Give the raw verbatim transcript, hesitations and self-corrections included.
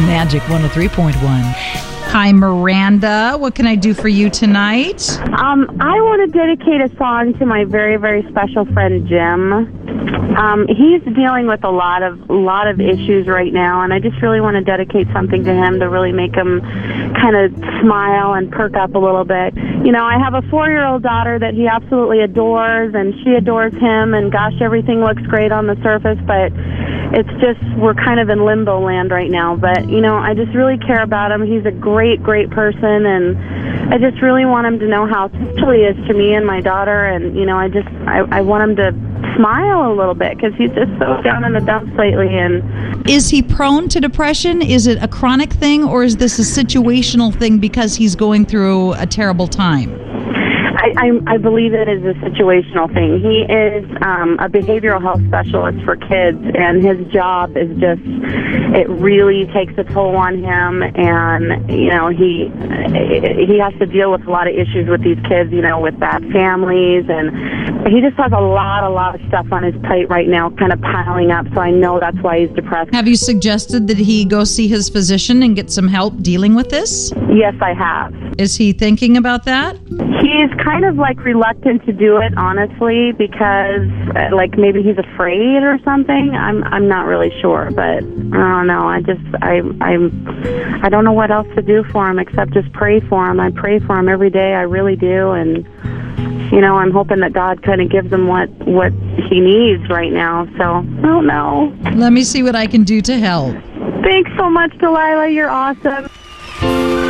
Magic one oh three point one. Hi, Miranda. What can I do for you tonight? Um, I want to dedicate a song to my very, very special friend Jim. Um, he's dealing with a lot of a lot of issues right now, and I just really want to dedicate something to him to really make him kind of smile and perk up a little bit. You know, I have a four-year-old daughter that he absolutely adores, and she adores him, and gosh, everything looks great on the surface, but it's just, we're kind of in limbo land right now. But, you know, I just really care about him. He's a great, great person, and I just really want him to know how special he is to me and my daughter, and, you know, I just, I, I want him to smile a little bit, because he's just so down in the dumps lately. And is he prone to depression? Is it a chronic thing, or is this a situational thing because he's going through a terrible time? I, I, I believe it is a situational thing. He is um, a behavioral health specialist for kids, and his job is just, it really takes a toll on him, and, you know, he he has to deal with a lot of issues with these kids, you know, with bad families, and he just has a lot, a lot of stuff on his plate right now, kind of piling up, so I know that's why he's depressed. Have you suggested that he go see his physician and get some help dealing with this? Yes, I have. Is he thinking about that? He's kind of like reluctant to do it, honestly, because uh, like maybe he's afraid or something. I'm I'm not really sure, but I don't know. I just I I'm I don't know what else to do for him except just pray for him. I pray for him every day. I really do, and you know, I'm hoping that God kind of gives him what what he needs right now. So I don't know. Let me see what I can do to help. Thanks so much, Delilah. You're awesome.